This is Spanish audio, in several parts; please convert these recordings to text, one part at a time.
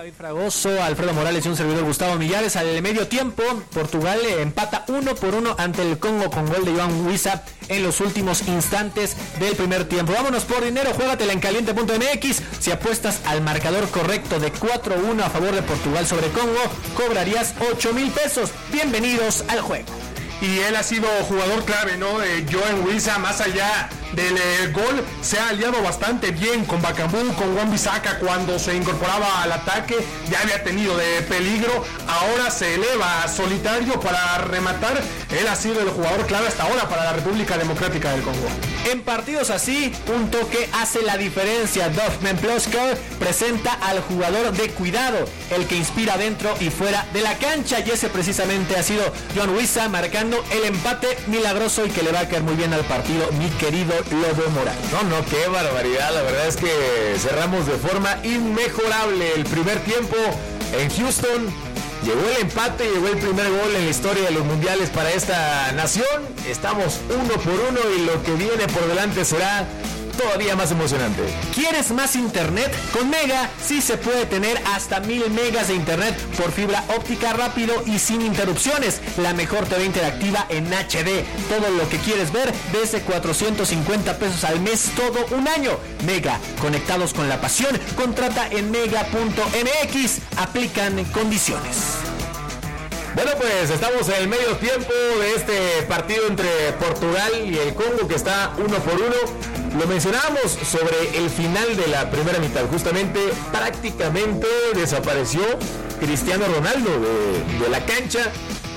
David Fragoso, Alfredo Morales y un servidor Gustavo Millares. Al medio tiempo, Portugal empata 1-1 ante el Congo con gol de Yoan Wissa en los últimos instantes del primer tiempo. Vámonos por dinero, juégatela en caliente.mx. Si apuestas al marcador correcto de 4-1 a favor de Portugal sobre Congo, cobrarías 8,000 pesos. Bienvenidos al juego. Y él ha sido jugador clave, ¿no? Yoan Wissa, más allá del gol, se ha aliado bastante bien con Bakambu, con Wan-Bissaka cuando se incorporaba al ataque, ya había tenido de peligro, ahora se eleva solitario para rematar. Él ha sido el jugador clave hasta ahora para la República Democrática del Congo. En partidos así, un toque hace la diferencia. Dovmen Plosker presenta al jugador de cuidado, el que inspira dentro y fuera de la cancha, y ese precisamente ha sido Yoan Wissa, marcando el empate milagroso y que le va a caer muy bien al partido, mi querido Lobo Morales. No, qué barbaridad, la verdad es que cerramos de forma inmejorable el primer tiempo en Houston. Llegó el empate, llegó el primer gol en la historia de los mundiales para esta nación. Estamos 1-1 y lo que viene por delante será todavía más emocionante. ¿Quieres más internet? Con Mega sí se puede tener hasta 1000 megas de internet por fibra óptica, rápido y sin interrupciones. La mejor TV interactiva en HD. Todo lo que quieres ver desde 450 pesos al mes, todo un año. Mega, conectados con la pasión. Contrata en mega.mx. Aplican condiciones. Bueno, pues estamos en el medio tiempo de este partido entre Portugal y el Congo, que está 1-1. Lo mencionábamos sobre el final de la primera mitad. Justamente, prácticamente desapareció Cristiano Ronaldo de la cancha.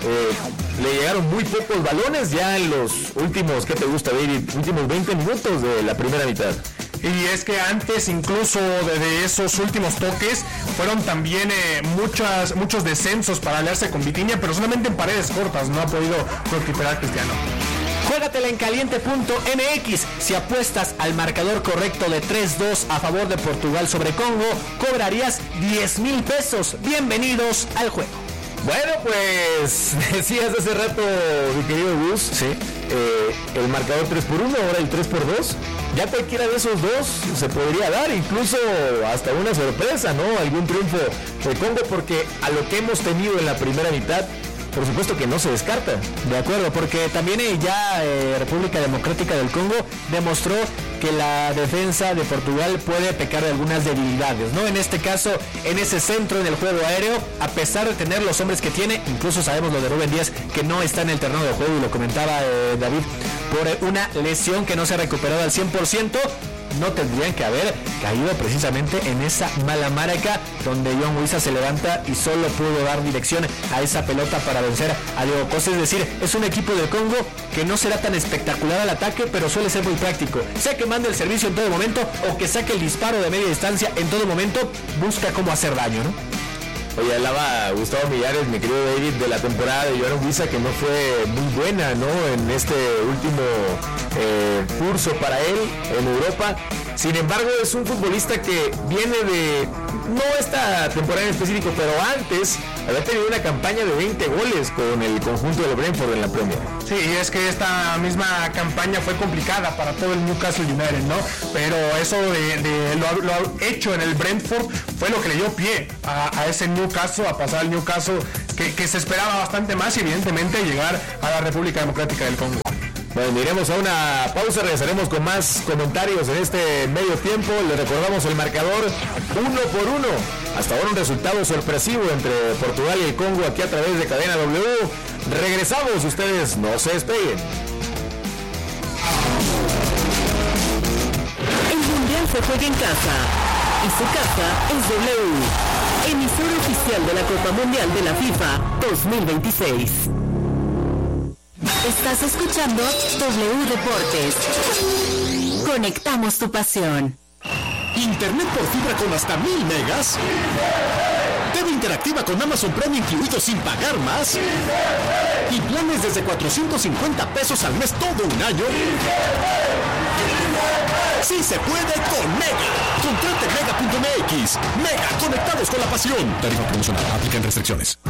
Le llegaron muy pocos balones ya en los últimos, ¿qué te gusta, David? Últimos 20 minutos de la primera mitad. Y es que antes incluso de esos últimos toques fueron también muchos descensos para aliarse con Vitinha, pero solamente en paredes cortas no ha podido recuperar Cristiano. Juégatela en caliente.mx. Si apuestas al marcador correcto de 3-2 a favor de Portugal sobre Congo, cobrarías 10,000 pesos. Bienvenidos al juego. Bueno, pues decías hace rato, mi querido Gus, sí, el marcador 3-1, ahora el 3-2. Ya cualquiera de esos dos se podría dar, incluso hasta una sorpresa, ¿no? Algún triunfo de Congo, porque a lo que hemos tenido en la primera mitad, por supuesto que no se descarta. De acuerdo, porque también ya República Democrática del Congo demostró que la defensa de Portugal puede pecar de algunas debilidades, ¿no? En este caso, en ese centro, en el juego aéreo, a pesar de tener los hombres que tiene, incluso sabemos lo de Rúben Díaz, que no está en el terreno de juego, y lo comentaba David, por una lesión que no se ha recuperado al 100%, no tendrían que haber caído precisamente en esa mala marca donde Yoan Wissa se levanta y solo pudo dar dirección a esa pelota para vencer a Diego Costa. Es decir, es un equipo del Congo que no será tan espectacular al ataque, pero suele ser muy práctico. Sea que mande el servicio en todo momento o que saque el disparo de media distancia en todo momento, busca cómo hacer daño, ¿no? Oye, hablaba Gustavo Millares, mi querido David, de la temporada de Yoan Wissa, que no fue muy buena, ¿no? En este último curso para él en Europa. Sin embargo, es un futbolista que viene de, no esta temporada en específico, pero antes había tenido una campaña de 20 goles con el conjunto del Brentford en la Premier. Sí, es que esta misma campaña fue complicada para todo el Newcastle United, ¿no? Pero eso de lo hecho en el Brentford fue lo que le dio pie a ese Newcastle, a pasar al Newcastle, que se esperaba bastante más y evidentemente llegar a la República Democrática del Congo. Bueno, iremos a una pausa, regresaremos con más comentarios en este medio tiempo. Le recordamos el marcador 1-1. Hasta ahora un resultado sorpresivo entre Portugal y el Congo aquí a través de Cadena W. Regresamos, ustedes no se despeguen. El Mundial se juega en casa y su casa es W, emisora oficial de la Copa Mundial de la FIFA 2026. Estás escuchando W Deportes. Conectamos tu pasión. Internet por fibra con hasta 1000 megas. TV interactiva con Amazon Prime incluido sin pagar más. Y planes desde 450 pesos al mes todo un año. Sí se puede con Mega. Contrate Mega.mx. Mega, conectados con la pasión. Tarifa promocional. Aplican restricciones.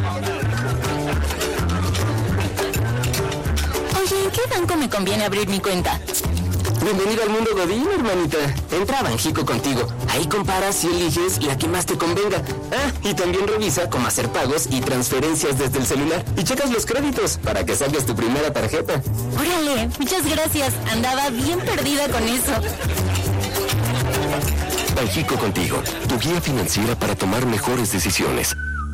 Oye, ¿en qué banco me conviene abrir mi cuenta? Bienvenido al mundo godín, hermanita. Entra a Banjico contigo. Ahí comparas y eliges la que más te convenga. Ah, y también revisa cómo hacer pagos y transferencias desde el celular. Y checas los créditos para que saques tu primera tarjeta. Órale, muchas gracias. Andaba bien perdida con eso. Banjico contigo, tu guía financiera para tomar mejores decisiones.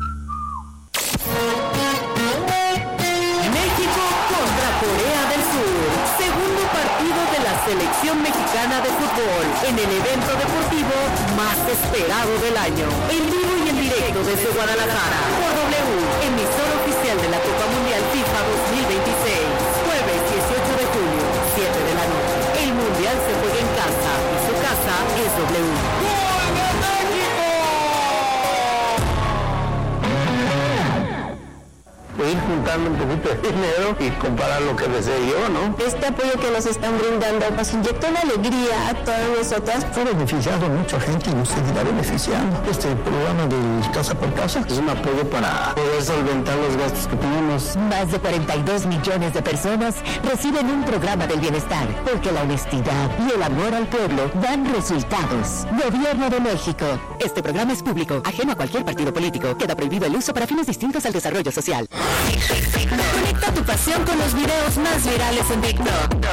México contra Corea del Sur. Segundo partido de la selección mexicana de fútbol en el evento deportivo más esperado del año. En vivo y en directo desde Guadalajara por W, emisor oficial de la Copa Mundial FIFA 2026. Jueves 18 de julio, 7 de la noche. El Mundial se juega en casa y su casa es W. Ir juntando un poquito de dinero y comparar lo que deseo yo, ¿no? Este apoyo que nos están brindando nos inyecta una alegría a todas nosotras. Ha beneficiado a mucha gente y nos seguirá beneficiando. Este programa del Casa por Casa es un apoyo para poder solventar los gastos que tenemos. Más de 42 millones de personas reciben un programa del bienestar, porque la honestidad y el amor al pueblo dan resultados. Gobierno de México. Este programa es público, ajeno a cualquier partido político. Queda prohibido el uso para fines distintos al desarrollo social. Conecta tu pasión con los videos más virales en TikTok.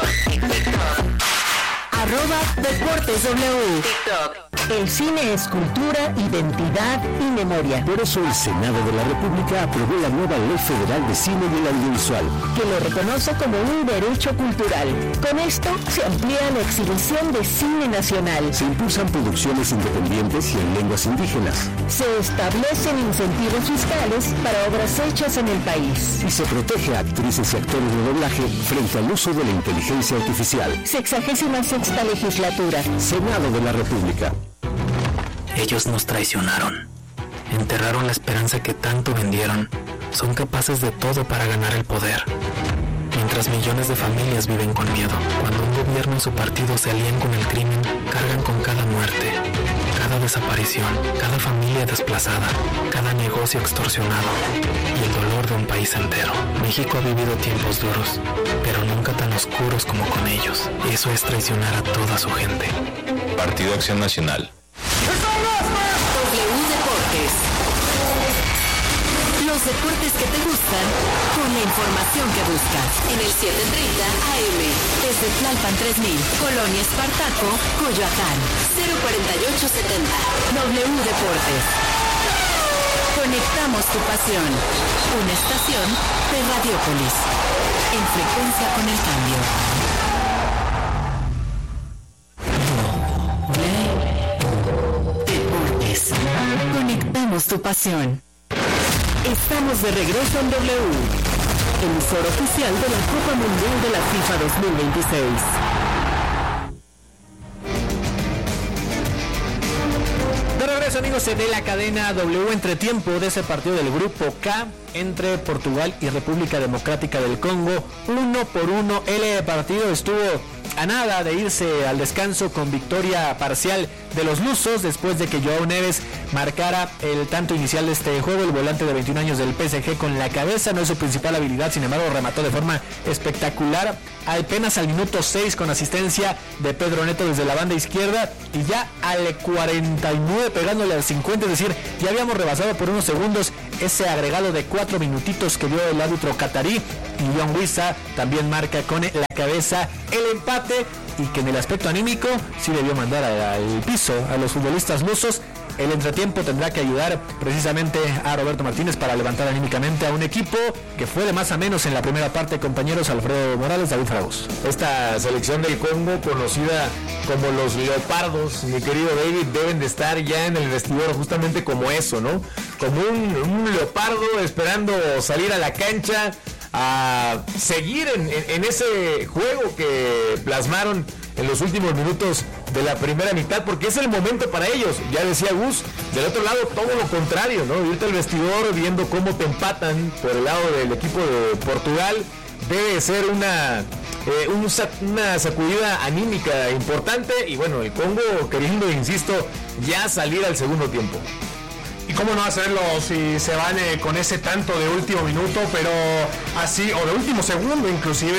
@DeportesW. El cine es cultura, identidad y memoria. Por eso el Senado de la República aprobó la nueva Ley Federal de Cine y el Audiovisual, que lo reconoce como un derecho cultural. Con esto se amplía la exhibición de cine nacional. Se impulsan producciones independientes y en lenguas indígenas. Se establecen incentivos fiscales para obras hechas en el país. Y se protege a actrices y actores de doblaje frente al uso de la inteligencia artificial. 66ª legislatura. Senado de la República. Ellos nos traicionaron. Enterraron la esperanza que tanto vendieron. Son capaces de todo para ganar el poder. Mientras millones de familias viven con miedo. Cuando un gobierno y su partido se alían con el crimen, cargan con cada muerte, cada desaparición, cada familia desplazada, cada negocio extorsionado y el dolor de un país entero. México ha vivido tiempos duros, pero nunca tan oscuros como con ellos. Eso es traicionar a toda su gente. Partido Acción Nacional. W Deportes. Los deportes que te gustan con la información que buscas. En el 730 AM. Desde Tlalpan 3000, Colonia Espartaco, Coyoacán. 04870. W Deportes. Conectamos tu pasión. Una estación de Radiópolis. En frecuencia con el cambio. Conectamos tu pasión. Estamos de regreso en W, emisor oficial de la Copa Mundial de la FIFA 2026. De regreso, amigos, de la cadena W, entretiempo de ese partido del grupo K entre Portugal y República Democrática del Congo. 1-1, el partido estuvo a nada de irse al descanso con victoria parcial de los lusos después de que Joao Neves marcara el tanto inicial de este juego. El volante de 21 años del PSG con la cabeza no es su principal habilidad, sin embargo remató de forma espectacular apenas al minuto 6 con asistencia de Pedro Neto desde la banda izquierda, y ya al 49 pegándole al 50, es decir, ya habíamos rebasado por unos segundos ese agregado de 4 minutitos que dio el árbitro catarí, y John Wissa también marca con la cabeza el empate, y que en el aspecto anímico sí debió mandar al piso a los futbolistas lusos. El entretiempo tendrá que ayudar precisamente a Roberto Martínez para levantar anímicamente a un equipo que fue de más a menos en la primera parte. Compañeros, Alfredo Morales, David Fragus. Esta selección del Congo, conocida como los leopardos, mi querido David, deben de estar ya en el vestidor justamente como eso, ¿no? Como un leopardo esperando salir a la cancha a seguir en ese juego que plasmaron en los últimos minutos de la primera mitad, porque es el momento para ellos. Ya decía Gus, del otro lado todo lo contrario, ¿no? Irte al vestidor viendo cómo te empatan por el lado del equipo de Portugal debe ser una sacudida anímica importante, y bueno, el Congo queriendo, insisto, ya salir al segundo tiempo. ¿Y cómo no hacerlo si se van con ese tanto de último minuto, pero así, o de último segundo inclusive,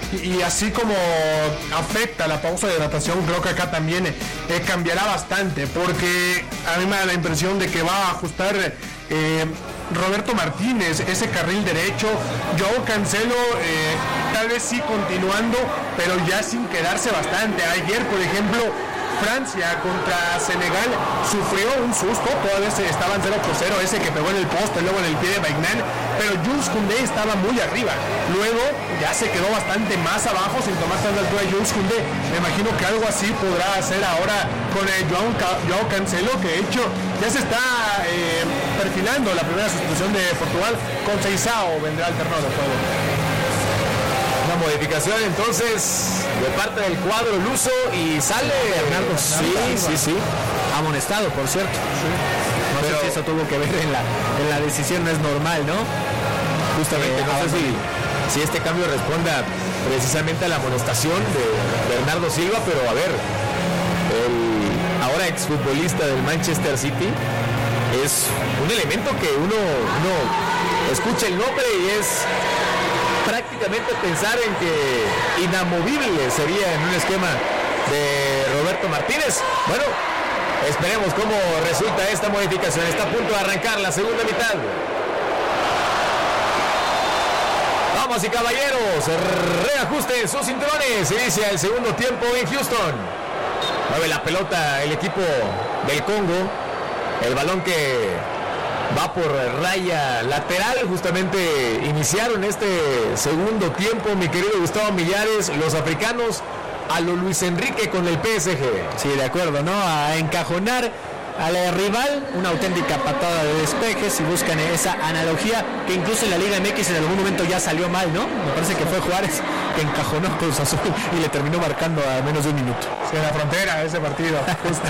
y así como afecta la pausa de hidratación, creo que acá también cambiará bastante, porque a mí me da la impresión de que va a ajustar Roberto Martínez ese carril derecho. Joao Cancelo tal vez sí continuando, pero ya sin quedarse bastante. Ayer, por ejemplo, Francia contra Senegal sufrió un susto, todavía estaban 0-0, ese que pegó en el poste, luego en el pie de Maignan, pero Jules Koundé estaba muy arriba, luego ya se quedó bastante más abajo sin tomar tanta altura de Jules Koundé. Me imagino que algo así podrá hacer ahora con el Joao Cancelo, que de hecho ya se está perfilando la primera sustitución de Portugal. Con Seisao vendrá alternado de juego. Una modificación entonces de parte del cuadro luso y sale Bernardo. Sí. Amonestado, por cierto. No sé si eso tuvo que ver en la decisión, no es normal, ¿no? Justamente, no sé si este cambio responda precisamente a la amonestación de Bernardo Silva, pero a ver, el ahora exfutbolista del Manchester City es un elemento que uno escucha el nombre y es prácticamente pensar en que inamovible sería en un esquema de Roberto Martínez. Bueno, esperemos cómo resulta esta modificación. Está a punto de arrancar la segunda mitad. Damas y caballeros, reajusten sus cinturones. Inicia el segundo tiempo en Houston. Mueve la pelota el equipo del Congo. El balón que va por raya lateral. Justamente iniciaron este segundo tiempo, mi querido Gustavo Millares, los africanos a lo Luis Enrique con el PSG. Sí, de acuerdo, ¿no? A encajonar al rival, una auténtica patada de despeje, si buscan esa analogía, que incluso en la Liga MX en algún momento ya salió mal, ¿no? Me parece que fue Juárez que encajonó a Cruz Azul y le terminó marcando a menos de un minuto. Sí, en la frontera ese partido.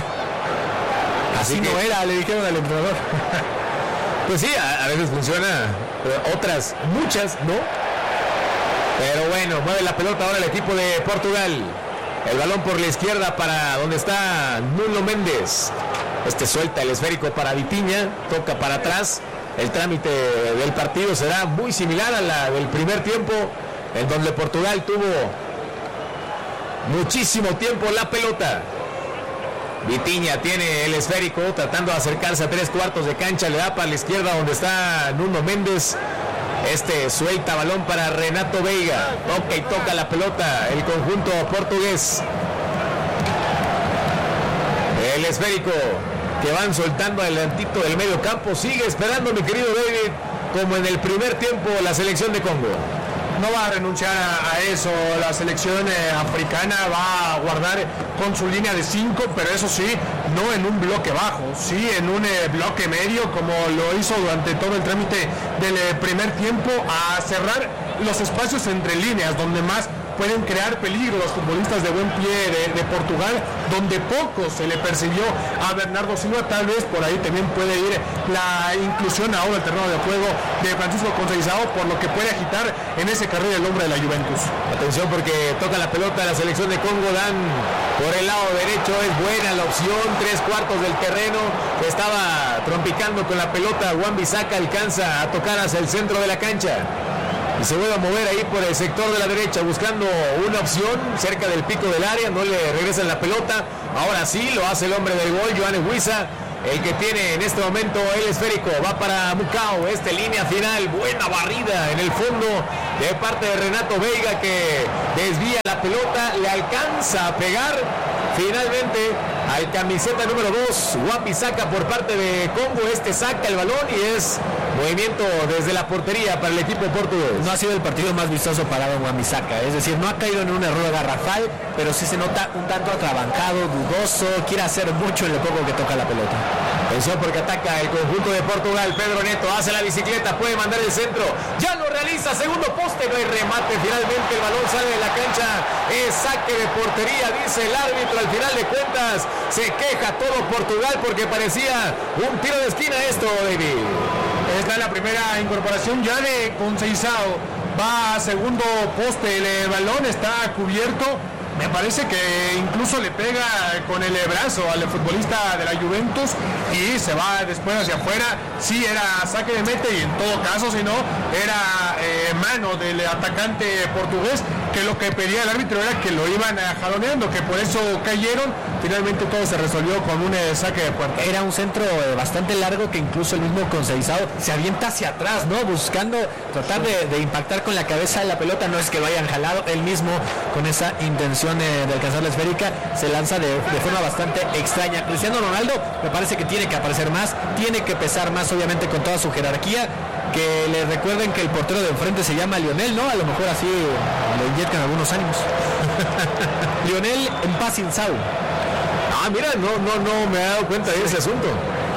Así no era, le dijeron al entrenador. Pues sí, a veces funciona, otras, muchas, ¿no? Pero bueno, mueve la pelota ahora el equipo de Portugal. El balón por la izquierda para donde está Nuno Méndez. Suelta el esférico para Vitinha, toca para atrás. El trámite del partido será muy similar a la del primer tiempo, en donde Portugal tuvo muchísimo tiempo la pelota. Vitinha tiene el esférico, tratando de acercarse a 3/4 de cancha, le da para la izquierda donde está Nuno Méndez. Suelta balón para Renato Veiga. Ok, toca la pelota el conjunto portugués. El esférico que van soltando adelantito del medio campo. Sigue esperando, mi querido David, como en el primer tiempo, la selección de Congo. No va a renunciar a eso, la selección africana va a guardar con su línea de 5, pero eso sí, no en un bloque bajo, sí en un bloque medio, como lo hizo durante todo el trámite del primer tiempo, a cerrar los espacios entre líneas, donde más pueden crear peligro los futbolistas de buen pie de Portugal, donde poco se le persiguió a Bernardo Silva. Tal vez por ahí también puede ir la inclusión ahora al terreno de juego de Francisco Conceição, por lo que puede agitar en ese carril el hombre de la Juventus. Atención, porque toca la pelota la selección de Congo. Dan por el lado derecho, es buena la opción, 3/4 del terreno. Estaba trompicando con la pelota, Wan-Bissaka alcanza a tocar hacia el centro de la cancha y se vuelve a mover ahí por el sector de la derecha buscando una opción cerca del pico del área. No le regresan la pelota. Ahora sí lo hace el hombre del gol, Yoane Wissa, el que tiene en este momento el esférico. Va para Mukau, línea final, buena barrida en el fondo de parte de Renato Veiga, que desvía la pelota, le alcanza a pegar finalmente al camiseta número 2, Wan-Bissaka, por parte de Congo. Saca el balón y es movimiento desde la portería para el equipo portugués. No ha sido el partido más vistoso para Wan-Bissaka, es decir, no ha caído en un error garrafal, pero sí se nota un tanto atrabancado, dudoso, quiere hacer mucho en lo poco que toca la pelota. Atención, porque ataca el conjunto de Portugal. Pedro Neto hace la bicicleta, puede mandar el centro, ya lo realiza, segundo poste, no hay remate, finalmente el balón sale de la cancha, es saque de portería, dice el árbitro. Al final de cuentas se queja todo Portugal porque parecía un tiro de esquina esto, David. Esta es la primera incorporación ya de Conceição. Va a segundo poste, el balón está cubierto. Me parece que incluso le pega con el brazo al futbolista de la Juventus y se va después hacia afuera. Sí era saque de meta y en todo caso, si no, era mano del atacante portugués, que lo que pedía el árbitro era que lo iban jaloneando, que por eso cayeron. Finalmente todo se resolvió con un saque de puerta. Era un centro bastante largo que incluso el mismo Conceizao se avienta hacia atrás, ¿no? Buscando tratar de impactar con la cabeza de la pelota. No es que lo hayan jalado, él mismo con esa intención de alcanzar la esférica se lanza de forma bastante extraña. Cristiano Ronaldo me parece que tiene que aparecer más, tiene que pesar más, obviamente con toda su jerarquía. Que le recuerden que el portero de enfrente se llama Lionel, ¿no? A lo mejor así le inyectan algunos ánimos. Lionel Mpacinsau. Mira, no me he dado cuenta de ese asunto.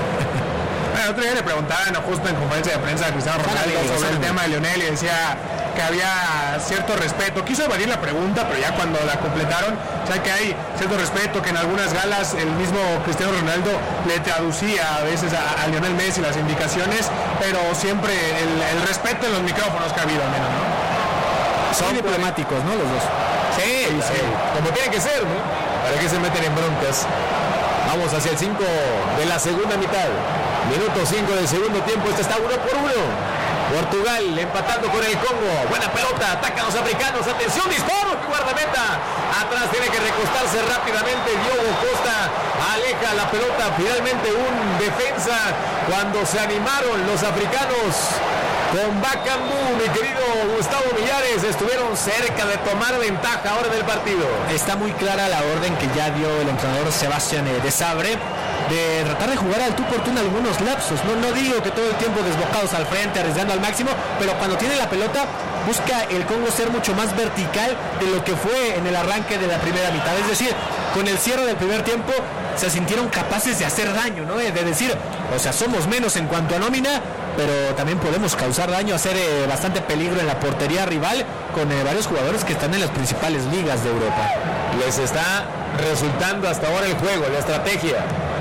El otro día le preguntaban justo en conferencia de prensa a Cristiano Ronaldo sobre el tema de Lionel y decía que había cierto respeto. Quiso evadir la pregunta, pero ya cuando la completaron, o sea que hay cierto respeto, que en algunas galas el mismo Cristiano Ronaldo le traducía a veces a Lionel Messi las indicaciones, pero siempre el respeto en los micrófonos que ha habido, al menos, ¿no? Son diplomáticos, ¿no? Los dos. Sí, como tiene que ser, ¿no? ¿Para qué se meten en broncas? Vamos hacia el 5 de la segunda mitad. Minuto 5 del segundo tiempo. Este está 1-1. Portugal empatando con el Congo. Buena pelota. Atacan los africanos. Atención, disparo. Guardameta. Atrás tiene que recostarse rápidamente. Diogo Costa aleja la pelota. Finalmente un defensa. Cuando se animaron los africanos con Bakambu, mi querido Gustavo Millares, estuvieron cerca de tomar ventaja ahora del partido. Está muy clara la orden que ya dio el entrenador Sebastián de Sabre de tratar de jugar al tú por tú en algunos lapsos. No digo que todo el tiempo desbocados al frente, arriesgando al máximo, pero cuando tiene la pelota busca el Congo ser mucho más vertical de lo que fue en el arranque de la primera mitad. Es decir, con el cierre del primer tiempo se sintieron capaces de hacer daño, ¿no? De decir, o sea, somos menos en cuanto a nómina, pero también podemos causar daño, hacer bastante peligro en la portería rival con varios jugadores que están en las principales ligas de Europa. Les está resultando hasta ahora el juego, la estrategia.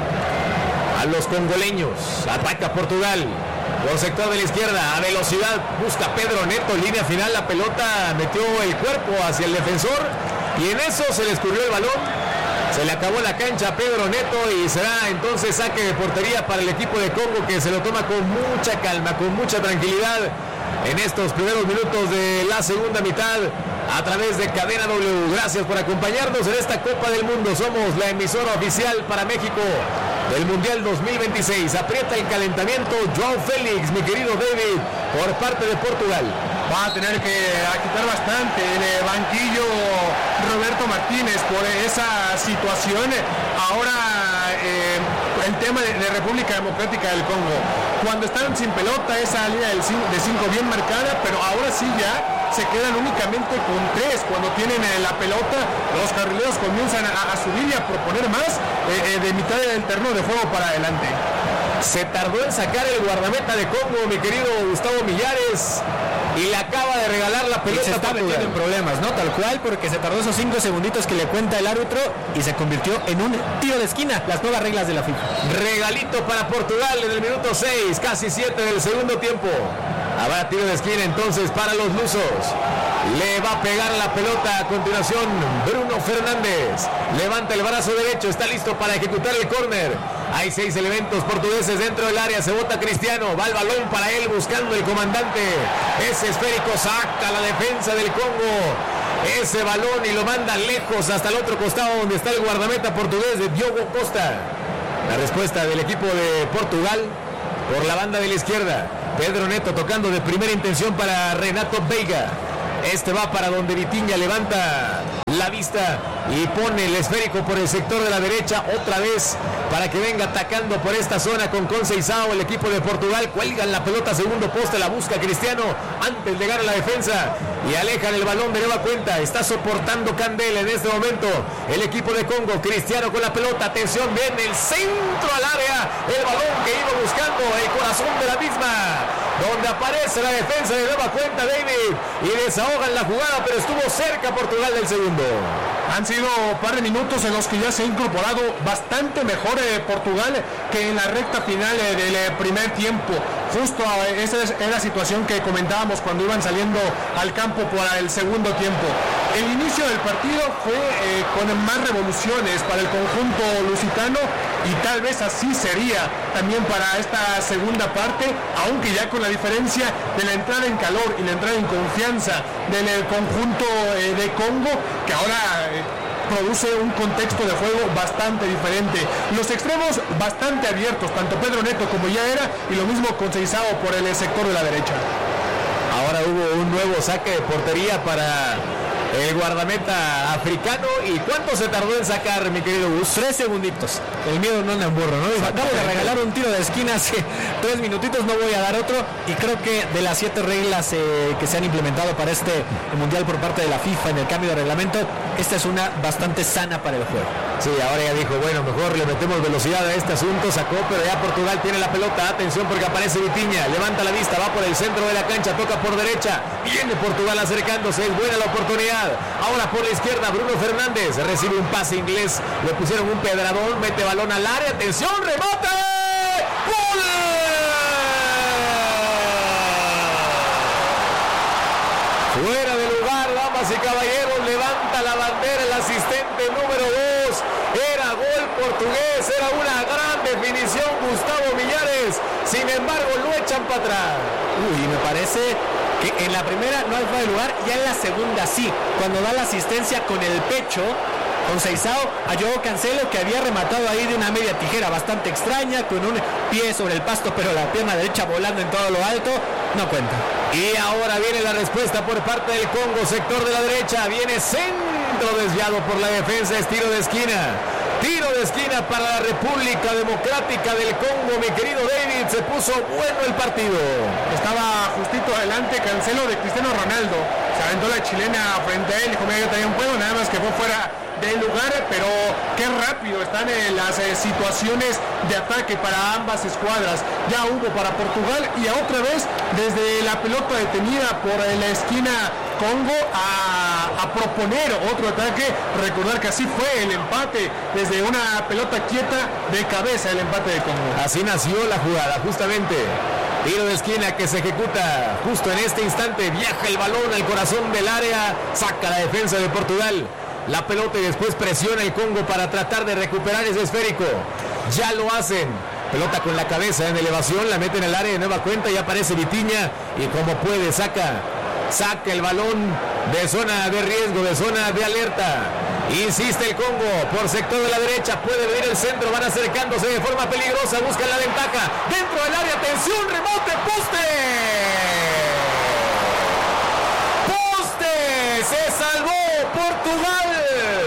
A los congoleños, ataca Portugal. Por sector de la izquierda, a velocidad, busca Pedro Neto, línea final, la pelota metió el cuerpo hacia el defensor y en eso se le escurrió el balón. Se le acabó la cancha a Pedro Neto y será entonces saque de portería para el equipo de Congo, que se lo toma con mucha calma, con mucha tranquilidad en estos primeros minutos de la segunda mitad a través de Cadena W. Gracias por acompañarnos en esta Copa del Mundo. Somos la emisora oficial para México del Mundial 2026. Aprieta el calentamiento Joao Félix, mi querido David, por parte de Portugal. Va a tener que quitar bastante el banquillo Roberto Martínez por esa situación. Ahora el tema de República Democrática del Congo, cuando están sin pelota, esa línea de 5 bien marcada, pero ahora sí ya se quedan únicamente con 3. Cuando tienen la pelota, los carrileros comienzan a subir y a proponer más de mitad del terreno de juego para adelante. Se tardó en sacar el guardameta de Congo, mi querido Gustavo Millares, y le acaba de regalar la pelota. Y se está metiendo en problemas, ¿no? Tal cual, porque se tardó esos 5 segunditos que le cuenta el árbitro y se convirtió en un tiro de esquina. Las nuevas reglas de la FIFA. Regalito para Portugal en el minuto 6, casi 7 del segundo tiempo. Habrá tiro de esquina entonces para los lusos. Le va a pegar la pelota a continuación Bruno Fernández. Levanta el brazo derecho, está listo para ejecutar el córner. Hay 6 elementos portugueses dentro del área. Se bota Cristiano, va el balón para él buscando el comandante. Ese esférico saca la defensa del Congo ese balón y lo manda lejos hasta el otro costado donde está el guardameta portugués de Diogo Costa. La respuesta del equipo de Portugal por la banda de la izquierda. Pedro Neto tocando de primera intención para Renato Veiga. Este va para donde Vitinha levanta la vista y pone el esférico por el sector de la derecha otra vez para que venga atacando por esta zona con Conceizao. El equipo de Portugal cuelgan la pelota segundo poste, la busca Cristiano antes de llegar a la defensa y alejan el balón de nueva cuenta. Está soportando Candela en este momento el equipo de Congo. Cristiano con la pelota, atención, viene el centro al área, el balón que iba buscando el corazón de la misma, donde aparece la defensa de nueva cuenta David y desahogan la jugada, pero estuvo cerca Portugal del segundo. Han sido un par de minutos en los que ya se ha incorporado bastante mejor Portugal que en la recta final del primer tiempo. Justo esa es la situación que comentábamos cuando iban saliendo al campo para el segundo tiempo. El inicio del partido fue con más revoluciones para el conjunto lusitano, y tal vez así sería también para esta segunda parte, aunque ya con la diferencia de la entrada en calor y la entrada en confianza del conjunto de Congo, que ahora produce un contexto de juego bastante diferente. Los extremos bastante abiertos, tanto Pedro Neto como ya era, y lo mismo con Seizao por el sector de la derecha. Ahora hubo un nuevo saque de portería para el guardameta africano. ¿Y cuánto se tardó en sacar, mi querido Gus? 3 segunditos. El miedo no anda en burro, ¿no? Acabo de regalar un tiro de esquina hace 3 minutitos, no voy a dar otro. Y creo que de las 7 reglas que se han implementado para este mundial por parte de la FIFA en el cambio de reglamento, esta es una bastante sana para el juego. Sí, ahora ya dijo, bueno, mejor le metemos velocidad a este asunto, sacó, pero ya Portugal tiene la pelota. Atención porque aparece Vitinha, levanta la vista, va por el centro de la cancha, toca por derecha, viene Portugal acercándose, es buena la oportunidad. Ahora por la izquierda Bruno Fernández recibe un pase inglés, le pusieron un pedradón, mete balón al área, atención, remate, ¡gol! Fuera de lugar, damas y caballeros, levanta la bandera el asistente número 2. Era gol portugués, era una gran definición, Gustavo Millares. Sin embargo, lo echan para atrás. Uy, me parece que en la primera no hay fuera de lugar, ya en la segunda sí. Cuando da la asistencia con el pecho, con Seizao, a Joao Cancelo, que había rematado ahí de una media tijera bastante extraña, con un pie sobre el pasto, pero la pierna derecha volando en todo lo alto, no cuenta. Y ahora viene la respuesta por parte del Congo, sector de la derecha, viene centro desviado por la defensa, es tiro de esquina. Tiro de esquina para la República Democrática del Congo, mi querido David, se puso bueno el partido. Estaba justito adelante Cancelo de Cristiano Ronaldo, se aventó la chilena frente a él, dijo, mira, yo también puedo, nada más que fue fuera del lugar, pero qué rápido están las situaciones de ataque para ambas escuadras. Ya hubo para Portugal y a otra vez desde la pelota detenida por la esquina Congo a proponer otro ataque. Recordar que así fue el empate desde una pelota quieta de cabeza, el empate de Congo. Así nació la jugada, justamente. Tiro de esquina que se ejecuta justo en este instante, viaja el balón al corazón del área, saca la defensa de Portugal. La pelota y después presiona el Congo para tratar de recuperar ese esférico. Ya lo hacen. Pelota con la cabeza en elevación, la mete en el área de nueva cuenta y aparece Vitinha y como puede saca el balón de zona de riesgo, de zona de alerta. Insiste el Congo por sector de la derecha, puede venir el centro, van acercándose de forma peligrosa, buscan la ventaja. Dentro del área, atención, rebote, poste. Se salvó Portugal,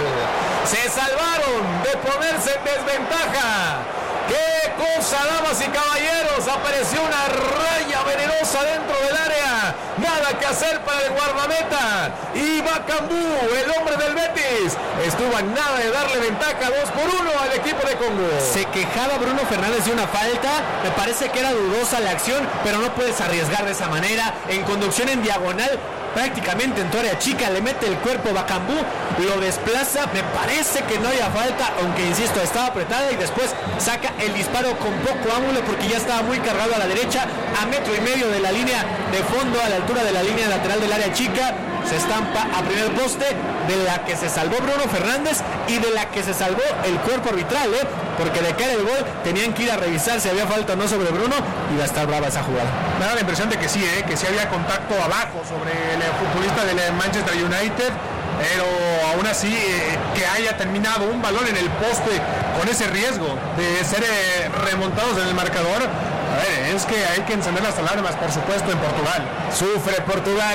se salvaron de ponerse en desventaja. ¡Qué cosa, damas y caballeros! Apareció una raya venenosa dentro del área. Nada que hacer para el guardameta. Y Bakambu, el hombre del Betis, estuvo a nada de darle ventaja 2-1 al equipo de Congo. Se quejaba Bruno Fernández de una falta. Me parece que era dudosa la acción, pero no puedes arriesgar de esa manera. En conducción en diagonal, prácticamente en tu área chica, le mete el cuerpo Bakambu, lo desplaza, me parece que no había falta, aunque insisto, estaba apretada y después saca el disparo con poco ángulo porque ya estaba muy cargado a la derecha, a 1.5 metros de la línea de fondo, a la altura de la línea lateral del área chica, se estampa a primer poste, de la que se salvó Bruno Fernández y de la que se salvó el cuerpo arbitral, porque de cara el gol tenían que ir a revisar si había falta o no sobre Bruno y va a estar brava esa jugada. Me da la impresión de que sí había contacto abajo sobre el futbolista del Manchester United, pero aún así que haya terminado un balón en el poste con ese riesgo de ser remontados en el marcador, es que hay que encender las alarmas, por supuesto, en Portugal. Sufre Portugal.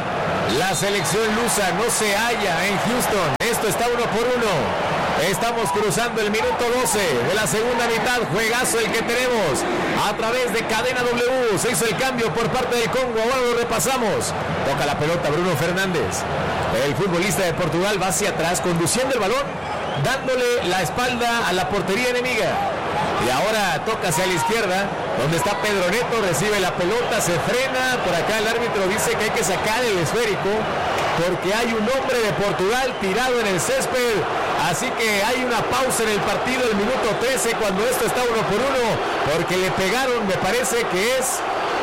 La selección lusa no se halla en Houston. Esto está 1-1. Estamos cruzando el minuto 12 de la segunda mitad. Juegazo el que tenemos a través de Cadena W. Se hizo el cambio por parte del Congo. Ahora lo repasamos. Toca la pelota Bruno Fernández. El futbolista de Portugal va hacia atrás conduciendo el balón, dándole la espalda a la portería enemiga. Y ahora toca hacia la izquierda, donde está Pedro Neto, recibe la pelota, se frena. Por acá el árbitro dice que hay que sacar el esférico porque hay un hombre de Portugal tirado en el césped. Así que hay una pausa en el partido, el minuto 13, cuando esto está 1-1, porque le pegaron, me parece que es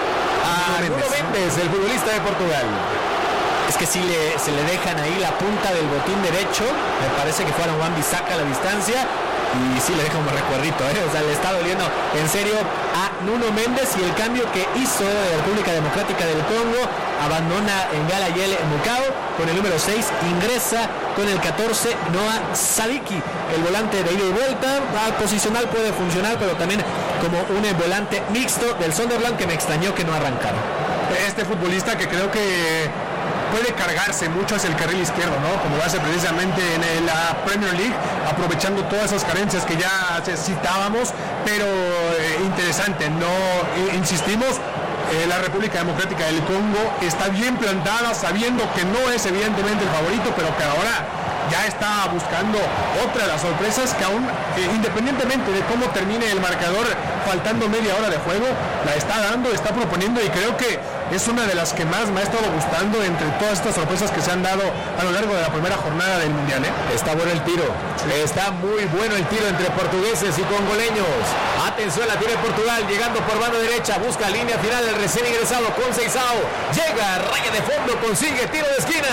a Nuno Mendes, el futbolista de Portugal. Es que si se le dejan ahí la punta del botín derecho, me parece que fue a Wan-Bissaka a la distancia, y sí le deja como recuerdito, o sea, le está doliendo en serio a Nuno Méndez, y el cambio que hizo de República Democrática del Congo, abandona en Galayel Mukao con el número 6, ingresa con el 14 Noah Sadiki, el volante de ida y vuelta, posicional puede funcionar, pero también como un volante mixto del Sunderland, que me extrañó que no arrancara. Este futbolista que creo que puede cargarse mucho hacia el carril izquierdo, ¿no? Como lo hace precisamente en la Premier League, aprovechando todas esas carencias que ya citábamos, pero interesante, no insistimos. La República Democrática del Congo está bien plantada, sabiendo que no es evidentemente el favorito, pero que ahora ya está buscando otra de las sorpresas que aún, independientemente de cómo termine el marcador, faltando media hora de juego, la está dando, está proponiendo, y creo que es una de las que más me ha estado gustando entre todas estas sorpresas que se han dado a lo largo de la primera jornada del Mundial. Está bueno el tiro, está muy bueno el tiro entre portugueses y congoleños. Atención, la tiene Portugal, llegando por banda derecha, busca línea final el recién ingresado con Seisao, llega, raya de fondo, consigue tiro de esquina.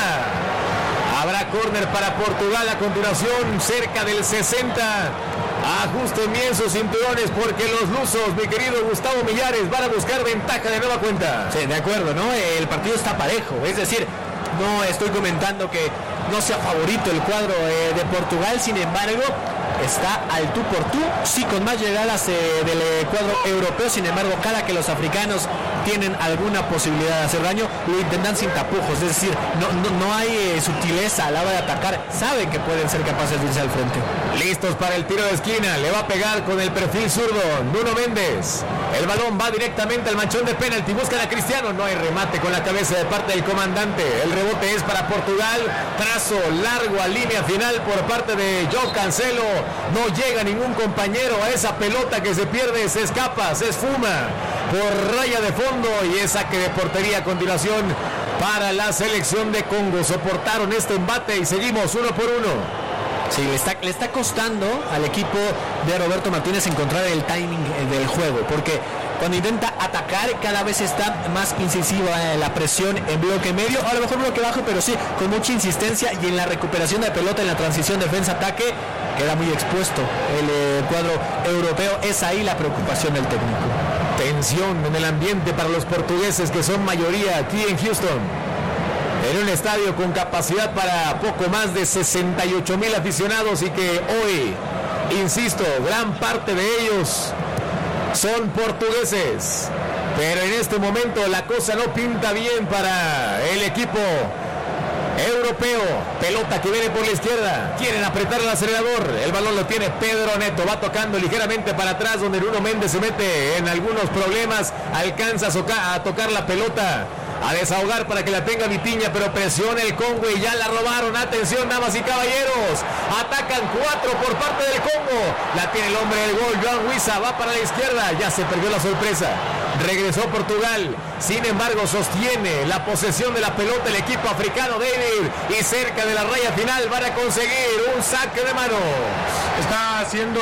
Habrá córner para Portugal a continuación, cerca del 60. Ajusten bien sus cinturones, porque los lusos, mi querido Gustavo Millares, van a buscar ventaja de nueva cuenta. Sí, de acuerdo, ¿no? El partido está parejo, es decir, no estoy comentando que no sea favorito el cuadro de Portugal, sin embargo, está al tú por tú, sí, con más llegadas del cuadro europeo. Sin embargo, cada que los africanos tienen alguna posibilidad de hacer daño, lo intentan sin tapujos, es decir, no hay sutileza a la hora de atacar, saben que pueden ser capaces de irse al frente. Listos para el tiro de esquina, le va a pegar con el perfil zurdo Nuno Méndez. El balón va directamente al manchón de penalti, buscan a Cristiano, no hay remate con la cabeza de parte del comandante. El rebote es para Portugal, trazo largo a línea final por parte de João Cancelo. No llega ningún compañero a esa pelota que se pierde, se escapa, se esfuma por raya de fondo, y es saque de portería a continuación para la selección de Congo. Soportaron este embate y seguimos 1-1. Sí, le está costando al equipo de Roberto Martínez encontrar el timing del juego, porque cuando intenta atacar cada vez está más incisiva la presión en bloque medio, a lo mejor bloque bajo, pero sí, con mucha insistencia, y en la recuperación de pelota, en la transición defensa-ataque, queda muy expuesto el cuadro europeo. Es ahí la preocupación del técnico. Tensión en el ambiente para los portugueses, que son mayoría aquí en Houston, en un estadio con capacidad para poco más de 68,000 aficionados, y que hoy, insisto, gran parte de ellos son portugueses, pero en este momento la cosa no pinta bien para el equipo europeo. Pelota que viene por la izquierda, quieren apretar el acelerador, el balón lo tiene Pedro Neto, va tocando ligeramente para atrás, donde Nuno Méndez se mete en algunos problemas, alcanza a tocar la pelota, a desahogar para que la tenga Vitinha, pero presiona el Congo y ya la robaron. Atención, damas y caballeros, atacan 4 por parte del Congo, la tiene el hombre del gol, João Wissa, va para la izquierda, ya se perdió la sorpresa, regresó Portugal, sin embargo sostiene la posesión de la pelota el equipo africano, David, y cerca de la raya final van a conseguir un saque de manos. Está haciendo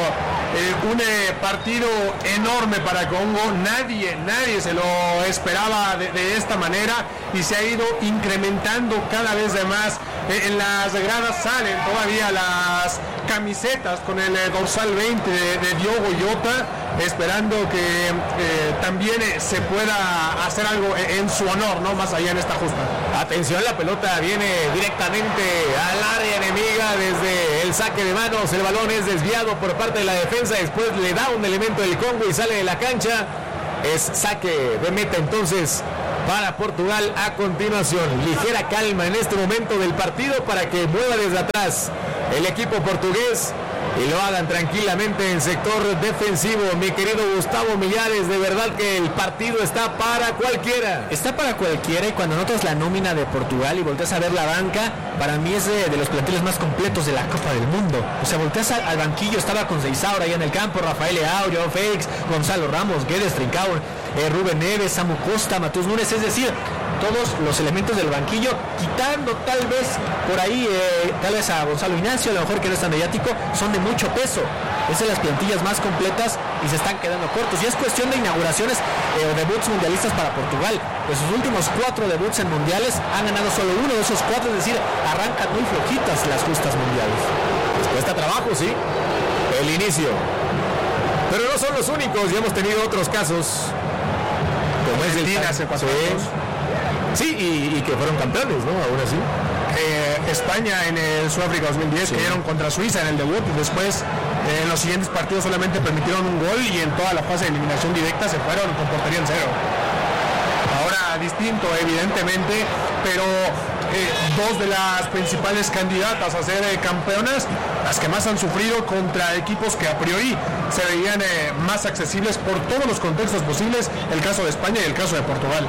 un partido enorme para Congo, nadie se lo esperaba de esta manera, y se ha ido incrementando cada vez de más. En las gradas salen todavía las camisetas con el dorsal 20 de Diogo Jota, esperando que también se pueda hacer algo en su honor, ¿no? Más allá en esta justa. Atención, la pelota viene directamente al área enemiga desde el saque de manos, el balón es desviado por parte de la defensa, después le da un elemento del Congo y sale de la cancha. Es saque de meta entonces para Portugal a continuación. Ligera calma en este momento del partido para que mueva desde atrás el equipo portugués y lo hagan tranquilamente en sector defensivo. Mi querido Gustavo Millares, de verdad que el partido está para cualquiera. Está para cualquiera, y cuando notas la nómina de Portugal y volteas a ver la banca, para mí es de los planteles más completos de la Copa del Mundo. O sea, volteas al banquillo, estaba con Seisao ahí en el campo, Rafael Leao, João Félix, Gonzalo Ramos, Guedes, Trincao, Rubén Neves, Samu Costa, Matheus Nunes, es decir, todos los elementos del banquillo, quitando tal vez por ahí, tal vez a Gonzalo Ignacio, a lo mejor que no es tan mediático, son de mucho peso. Es de las plantillas más completas y se están quedando cortos. Y es cuestión de inauguraciones o debuts mundialistas para Portugal. De sus últimos 4 debuts en mundiales, han ganado solo uno de esos 4, es decir, arrancan muy flojitas las justas mundiales. Les cuesta trabajo, sí. el inicio. Pero no son los únicos, ya hemos tenido otros casos. Como es el hace 4 años. Sí, y que fueron campeones, ¿no? Aún así. España en el Sudáfrica 2010 cayeron contra Suiza en el debut. Después, en los siguientes partidos solamente permitieron un gol y en toda la fase de eliminación directa se fueron con portería en 0. Ahora distinto, evidentemente, pero dos de las principales candidatas a ser campeonas, las que más han sufrido contra equipos que a priori se veían más accesibles por todos los contextos posibles, el caso de España y el caso de Portugal.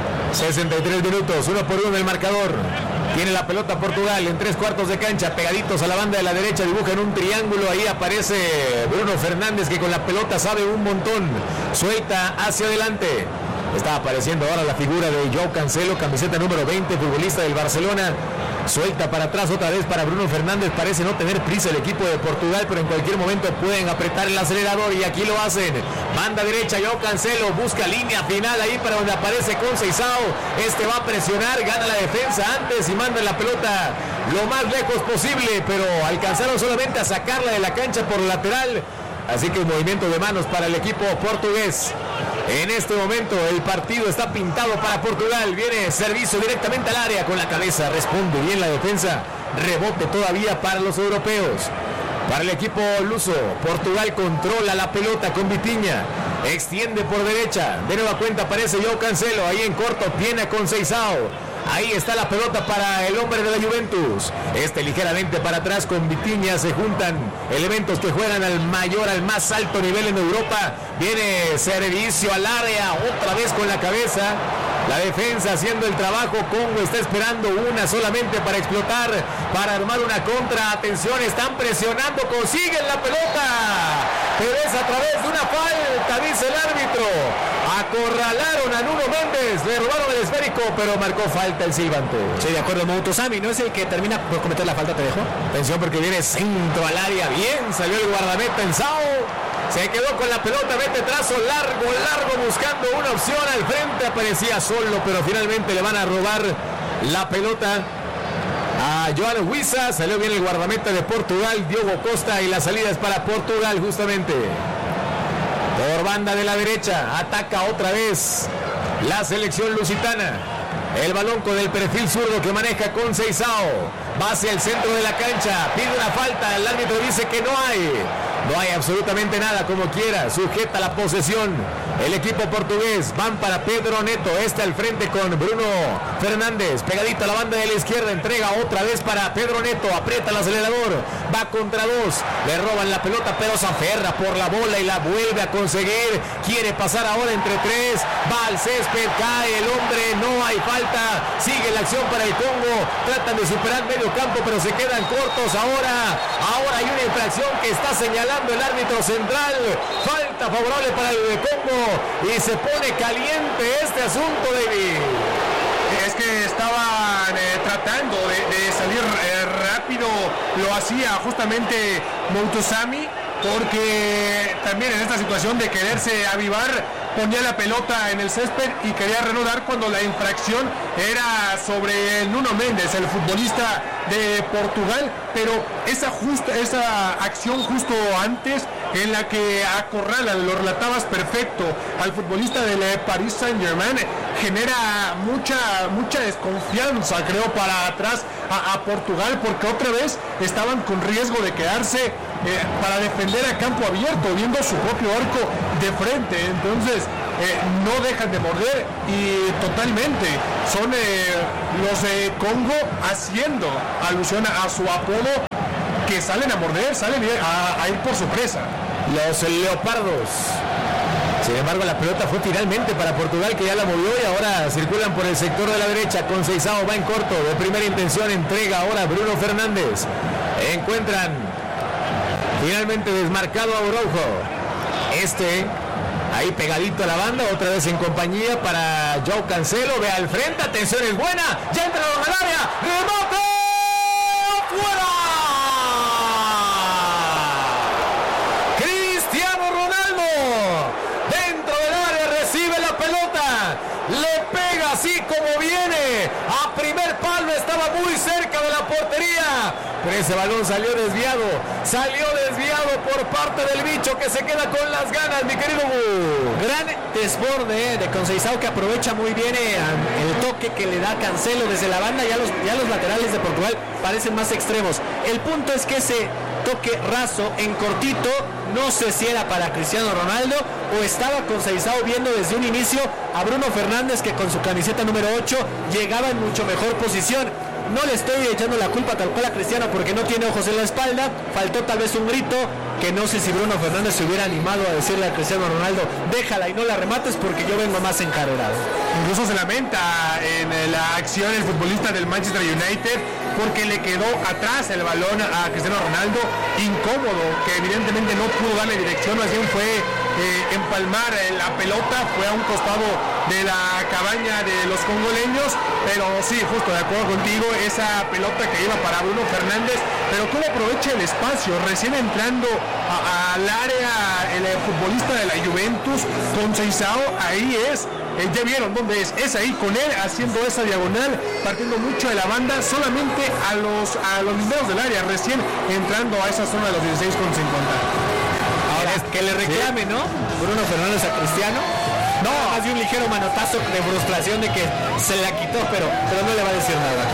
63 minutos, 1-1 en el marcador. Tiene la pelota Portugal en 3/4 de cancha, pegaditos a la banda de la derecha, dibujan un triángulo, ahí aparece Bruno Fernández que con la pelota sabe un montón, suelta hacia adelante. Está apareciendo ahora la figura de Joao Cancelo, camiseta número 20, futbolista del Barcelona. Suelta para atrás otra vez para Bruno Fernández. Parece no tener prisa el equipo de Portugal, pero en cualquier momento pueden apretar el acelerador y aquí lo hacen. Banda derecha, Joao Cancelo busca línea final ahí para donde aparece Conceição. Este va a presionar, gana la defensa antes y manda la pelota lo más lejos posible, pero alcanzaron solamente a sacarla de la cancha por lateral. Así que un movimiento de manos para el equipo portugués. En este momento el partido está pintado para Portugal. Viene servicio directamente al área con la cabeza. Responde bien la defensa. Rebote todavía para los europeos. Para el equipo luso, Portugal controla la pelota con Vitinha. Extiende por derecha. De nueva cuenta aparece Joao Cancelo. Ahí en corto tiene a Conceição. Ahí está la pelota para el hombre de la Juventus. Ligeramente para atrás con Vitinha. Se juntan elementos que juegan al más alto nivel en Europa. Viene servicio al área. Otra vez con la cabeza. La defensa haciendo el trabajo. Congo está esperando una solamente para explotar, para armar una contra. Atención, están presionando. Consiguen la pelota. Pero es a través de una falta, dice el árbitro. Acorralaron a Nuno Méndez. Le robaron el esférico, pero marcó falta el silbante. Sí, de acuerdo. Moutosami, ¿no es el que termina por cometer la falta, te dejo? Atención porque viene centro al área. Bien, salió el guardameta Pensao. Se quedó con la pelota, mete trazo largo buscando una opción al frente. Aparecía solo, pero finalmente le van a robar la pelota a João Wissa. Salió bien el guardameta de Portugal, Diogo Costa, y la salida es para Portugal justamente. Por banda de la derecha, ataca otra vez la selección lusitana. El balón con el perfil zurdo que maneja Conceição. Va hacia el centro de la cancha, pide una falta, el árbitro dice que no hay. No hay absolutamente nada, como quiera. Sujeta la posesión el equipo portugués. Van para Pedro Neto. Al frente con Bruno Fernández. Pegadito a la banda de la izquierda. Entrega otra vez para Pedro Neto. Aprieta el acelerador. Va contra dos. Le roban la pelota, pero se aferra por la bola y la vuelve a conseguir. Quiere pasar ahora entre tres. Va al césped. Cae el hombre. No hay falta. Sigue la acción para el Congo. Tratan de superar medio campo, pero se quedan cortos. Ahora hay una infracción que está señalando el árbitro central. Falta favorable para el Congo y se pone caliente este asunto, David. Es que estaban tratando de salir rápido. Lo hacía justamente Moutosami, porque también en esta situación de quererse avivar, ponía la pelota en el césped y quería reanudar cuando la infracción era sobre Nuno Méndez, el futbolista de Portugal, pero esa acción justo antes en la que acorralan, lo relatabas perfecto, al futbolista del Paris Saint-Germain, genera mucha desconfianza, creo, para atrás a Portugal, porque otra vez estaban con riesgo de quedarse para defender a campo abierto, viendo su propio arco de frente. Entonces no dejan de morder y totalmente son los de Congo haciendo alusión a su apodo, que salen a morder, salen a ir por su presa. Los leopardos. Sin embargo, la pelota fue finalmente para Portugal, que ya la movió y ahora circulan por el sector de la derecha. Conceição va en corto, de primera intención, entrega ahora Bruno Fernández. Encuentran finalmente desmarcado a Araujo. Ahí pegadito a la banda, otra vez en compañía para Joao Cancelo. Ve al frente, atención, es buena. Ya entra al área, remate, fuera. Cristiano Ronaldo dentro del área recibe la pelota, le pega así como viene a primer palo, estaba muy cerca de la portería. pero ese balón salió desviado por parte del bicho, que se queda con las ganas, mi querido Gu. Gran desborde de Conceição, que aprovecha muy bien el toque que le da Cancelo desde la banda. Ya los laterales de Portugal parecen más extremos. El punto es que ese toque raso en cortito, no sé si era para Cristiano Ronaldo o estaba Conceição viendo desde un inicio a Bruno Fernández, que con su camiseta número 8 llegaba en mucho mejor posición. No le estoy echando la culpa tal cual a Cristiano porque no tiene ojos en la espalda, faltó tal vez un grito, que no sé si Bruno Fernández se hubiera animado a decirle a Cristiano Ronaldo, déjala y no la remates porque yo vengo más encarrerado. Incluso se lamenta en la acción el futbolista del Manchester United porque le quedó atrás el balón a Cristiano Ronaldo, incómodo, que evidentemente no pudo darle dirección, más bien fue empalmar la pelota, fue a un costado de la cabaña de los congoleños, pero sí, justo de acuerdo contigo, esa pelota que iba para Bruno Fernández, pero cómo aprovecha el espacio, recién entrando al área el futbolista de la Juventus, Conceição, ahí es. Ya vieron dónde es ahí con él haciendo esa diagonal, partiendo mucho de la banda, solamente a los linderos del área, recién entrando a esa zona de los 16 con 50. Ahora que le reclame, ¿no? Bruno Fernández a Cristiano. No, más de un ligero manotazo de frustración de que se la quitó, pero no le va a decir nada.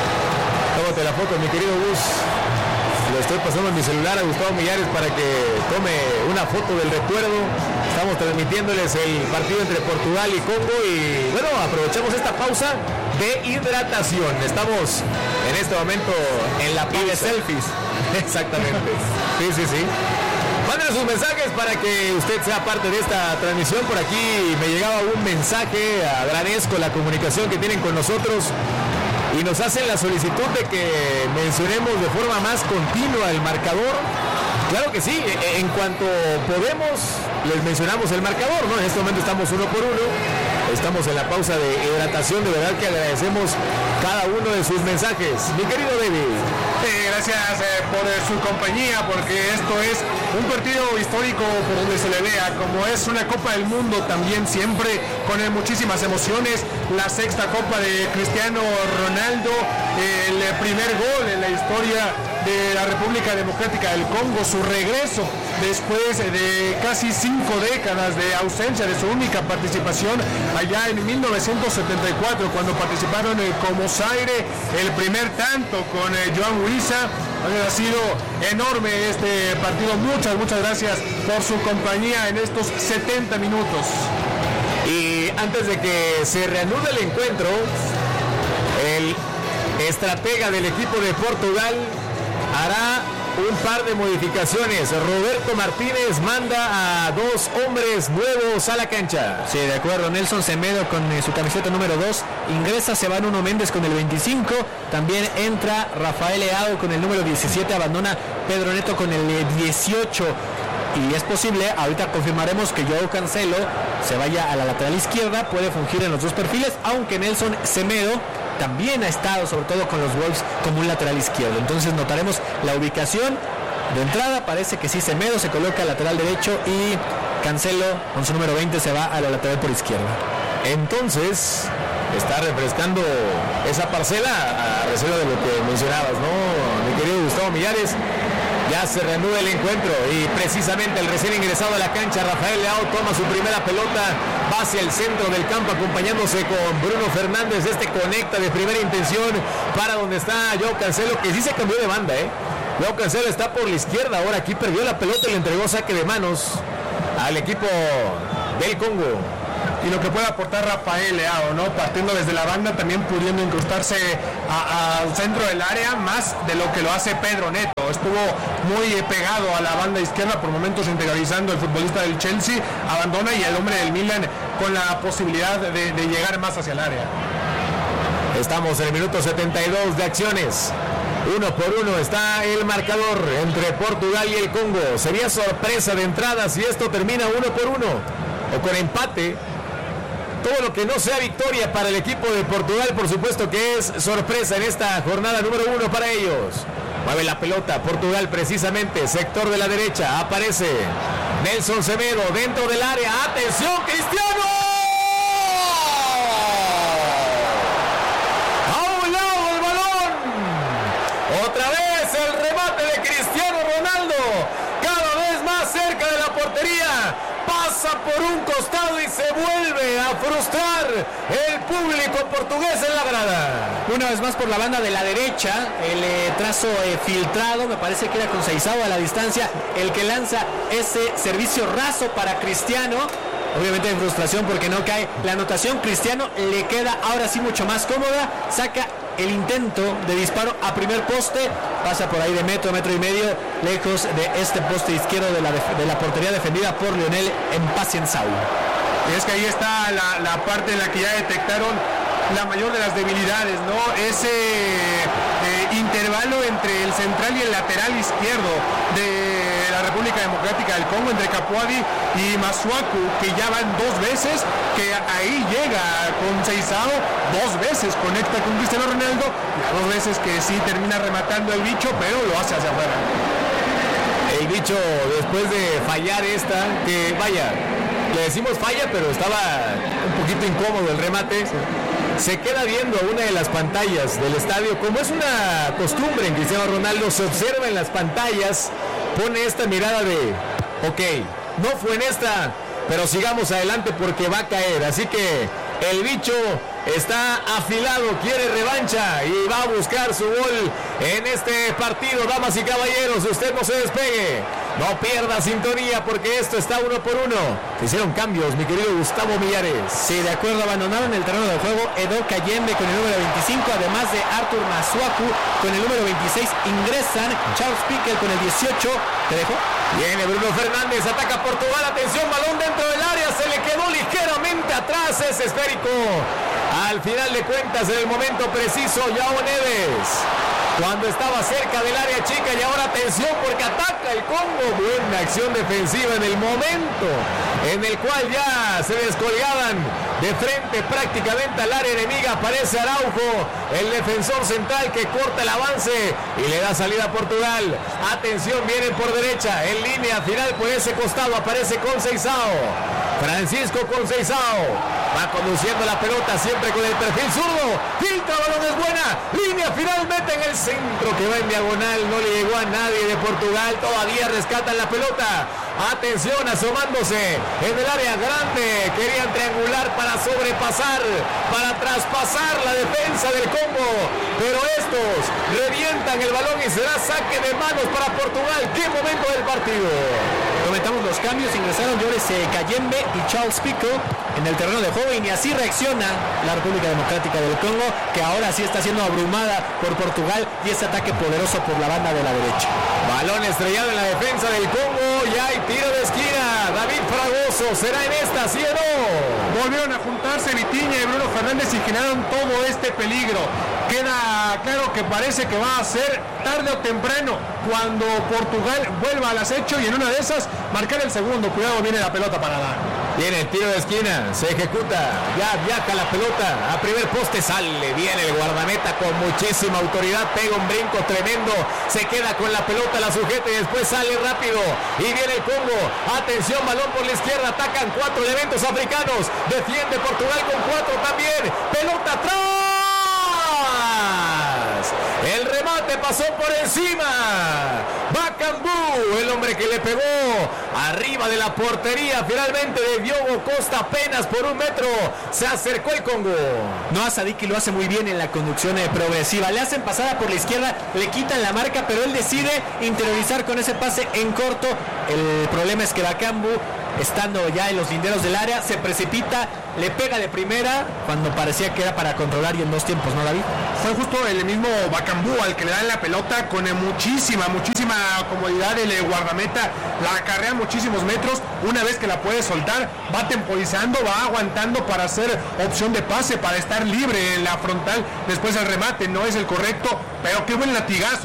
Tómate la foto, mi querido Gus. Lo estoy pasando en mi celular a Gustavo Millares para que tome una foto del recuerdo. Estamos transmitiéndoles el partido entre Portugal y Congo y bueno, aprovechamos esta pausa de hidratación. Estamos en este momento en la pausa. Y de selfies. Exactamente. Sí. Mándenos sus mensajes para que usted sea parte de esta transmisión. Por aquí me llegaba un mensaje, agradezco la comunicación que tienen con nosotros y nos hacen la solicitud de que mencionemos de forma más continua el marcador. Claro que sí, en cuanto podemos les mencionamos el marcador, ¿no? En este momento estamos 1-1, estamos en la pausa de hidratación, de verdad que agradecemos cada uno de sus mensajes. Mi querido David. Gracias por su compañía, porque esto es un partido histórico por donde se le vea, como es una Copa del Mundo también, siempre con muchísimas emociones, la sexta Copa de Cristiano Ronaldo, el primer gol en la historia de la República Democrática del Congo, su regreso después de casi 5 décadas de ausencia, de su única participación allá en 1974, cuando participaron como Zaire, el primer tanto con Joan Wissa. Ha sido enorme este partido, muchas gracias por su compañía en estos 70 minutos. Y antes de que se reanude el encuentro, el estratega del equipo de Portugal hará un par de modificaciones. Roberto Martínez manda a 2 hombres nuevos a la cancha. Sí, de acuerdo. Nelson Semedo con su camiseta número 2 ingresa, se va Nuno Méndez con el 25, también entra Rafael Leao con el número 17, abandona Pedro Neto con el 18. Y es posible, ahorita confirmaremos que Joao Cancelo se vaya a la lateral izquierda, puede fungir en los dos perfiles, aunque Nelson Semedo también ha estado, sobre todo con los Wolves, como un lateral izquierdo. Entonces notaremos la ubicación. De entrada parece que sí, Semedo se coloca al lateral derecho y Cancelo con su número 20 se va a la lateral por izquierda. Entonces está refrescando esa parcela a reserva de lo que mencionabas, ¿no? Mi querido Gustavo Millares. Ya se reanuda el encuentro y precisamente el recién ingresado a la cancha, Rafael Leao, toma su primera pelota, va hacia el centro del campo acompañándose con Bruno Fernández. Conecta de primera intención para donde está Joao Cancelo, que sí se cambió de banda, Joao Cancelo está por la izquierda, ahora aquí perdió la pelota y le entregó saque de manos al equipo del Congo. Y lo que puede aportar Rafael Leao, ¿no? Partiendo desde la banda, también pudiendo incrustarse al centro del área, más de lo que lo hace Pedro Neto. Estuvo muy pegado a la banda izquierda, por momentos integralizando el futbolista del Chelsea, abandona y el hombre del Milan con la posibilidad de llegar más hacia el área. Estamos en el minuto 72 de acciones. 1-1 está el marcador entre Portugal y el Congo. Sería sorpresa de entrada si esto termina 1-1 o con empate. Todo lo que no sea victoria para el equipo de Portugal, por supuesto que es sorpresa en esta jornada número 1 para ellos. Mueve la pelota Portugal precisamente, sector de la derecha, aparece Nelson Semedo dentro del área. ¡Atención, Cristiano! ¡A un lado el balón! Otra vez el pasa por un costado y se vuelve a frustrar el público portugués en la grada. Una vez más por la banda de la derecha, el trazo filtrado, me parece que era con Seizao a la distancia, el que lanza ese servicio raso para Cristiano. Obviamente en frustración porque no cae la anotación. Cristiano le queda ahora sí mucho más cómoda, saca el intento de disparo a primer poste, pasa por ahí de metro y medio, lejos de este poste izquierdo de la portería defendida por Lionel Mpacienzao. Y es que ahí está la parte en la que ya detectaron la mayor de las debilidades, ¿no? Ese intervalo entre el central y el lateral izquierdo de la República Democrática del Congo, entre Capuadi y Masuaku, que ya van 2 veces, que ahí llega con Seizao, 2 veces conecta con Cristiano Ronaldo, y 2 veces que sí termina rematando el bicho, pero lo hace hacia afuera. El bicho, después de fallar esta, que vaya, le decimos falla, pero estaba un poquito incómodo el remate. Se queda viendo a una de las pantallas del estadio, como es una costumbre en Cristiano Ronaldo, se observa en las pantallas, pone esta mirada de, ok, no fue en esta, pero sigamos adelante porque va a caer. Así que el bicho está afilado, quiere revancha y va a buscar su gol en este partido. Damas y caballeros, usted no se despegue, no pierda sintonía porque esto está 1 por 1. Se hicieron cambios, mi querido Gustavo Millares. Sí, de acuerdo, abandonaron el terreno de juego Edo Kayembe con el número 25, además de Arthur Masuaku con el número 26, ingresan Charles Piquel con el 18, ¿te dejo? Viene Bruno Fernández, ataca Portugal, atención, balón dentro del área, se le quedó ligeramente atrás, es esférico. Al final de cuentas, en el momento preciso, João Neves, cuando estaba cerca del área chica, y ahora atención porque ataca el Congo. Buena acción defensiva en el momento en el cual ya se descolgaban de frente prácticamente al área enemiga. Aparece Araujo, el defensor central, que corta el avance y le da salida a Portugal. Atención, vienen por derecha, en línea final por ese costado, aparece Conceição. Francisco Conceição va conduciendo la pelota siempre con el perfil zurdo, filtra, balón es buena, línea finalmente en el centro que va en diagonal, no le llegó a nadie de Portugal, todavía rescatan la pelota. Atención, asomándose en el área grande, querían triangular para sobrepasar, para traspasar la defensa del Congo, pero estos revientan el balón y será saque de manos para Portugal. ¡Qué momento del partido! Comentamos los cambios, ingresaron Joris Kayembe y Charles Pico en el terreno de juego, y así reacciona la República Democrática del Congo, que ahora sí está siendo abrumada por Portugal, y ese ataque poderoso por la banda de la derecha. Balón estrellado en la defensa del Congo, y hay tiro de esquina. David Fragoso, ¿será en esta, sí o no? Volvieron a juntarse Vitinha y Bruno Fernández y generaron todo este peligro. Queda claro que parece que va a ser tarde o temprano cuando Portugal vuelva al acecho, y en una de esas marcar el segundo. Cuidado, viene la pelota parada. Viene el tiro de esquina, se ejecuta, ya viaja la pelota, a primer poste sale, viene el guardameta con muchísima autoridad, pega un brinco tremendo, se queda con la pelota, la sujeta y después sale rápido, y viene el Congo. Atención, balón por la izquierda, atacan 4 elementos africanos, defiende Portugal con 4 también, pelota atrás. El remate pasó por encima. Bakambu, el hombre que le pegó arriba de la portería, finalmente de Diogo Costa, apenas por 1 metro se acercó el Congo. Noah Sadiki lo hace muy bien en la conducción progresiva, le hacen pasada por la izquierda, le quitan la marca, pero él decide interiorizar con ese pase en corto. El problema es que Bakambu, estando ya en los linderos del área, se precipita, le pega de primera cuando parecía que era para controlar, y en 2 tiempos, ¿no, David? Fue justo el mismo Bakambu al que le dan la pelota con muchísima comodidad. El guardameta la acarrea muchísimos metros. Una vez que la puede soltar, va temporizando, va aguantando para hacer opción de pase, para estar libre en la frontal. Después el remate no es el correcto, pero qué buen latigazo